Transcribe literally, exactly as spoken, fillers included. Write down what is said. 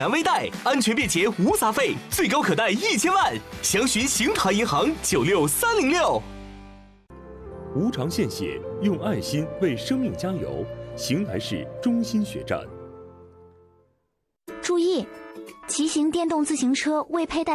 南微贷，安全便捷无杂费，最高可贷一千万。详询邢台银行九六三零六。 无偿献血，用爱心为生命加油。邢台市中心血站。 注意，骑行电动自行车未佩戴